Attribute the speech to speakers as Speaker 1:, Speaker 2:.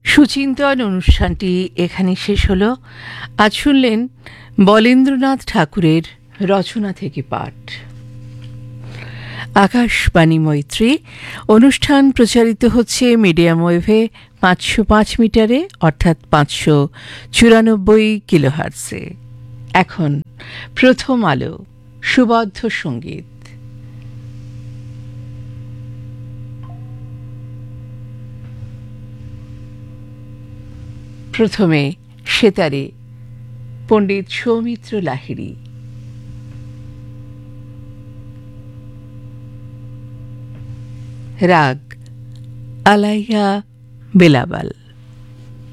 Speaker 1: সুচিন্তন অনুষ্ঠানটি এখানে শেষ হলো। আজ শুনলেন বলেন্দ্রনাথ ঠাকুরের রচনা থেকে পাঠ। আকাশবাণী মৈত্রী অনুষ্ঠান প্রচারিত হচ্ছে মিডিয়াম ওয়েভে 505 মিটারে অর্থাৎ 594 কিলোহার্টজে। এখন প্রথম আলো সুবদ্ধ সঙ্গীত। প্রথমে সেতারে পণ্ডিত সৌমিত্র লাহিড়ী, রাগ আলাইয়া বেলাবাল।